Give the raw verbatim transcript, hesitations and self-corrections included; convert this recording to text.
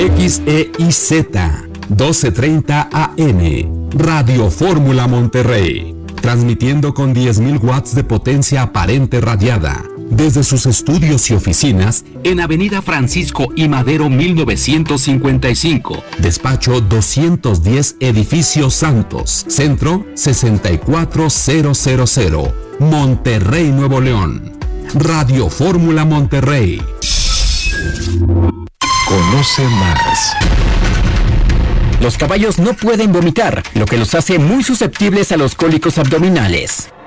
X E I Z doce treinta A M, Radio Fórmula Monterrey, transmitiendo con diez mil watts de potencia aparente radiada, desde sus estudios y oficinas en Avenida Francisco I. Madero mil novecientos cincuenta y cinco, despacho doscientos diez, Edificio Santos, Centro sesenta y cuatro mil, Monterrey, Nuevo León. Radio Fórmula Monterrey. Conoce más. Los caballos no pueden vomitar, lo que los hace muy susceptibles a los cólicos abdominales.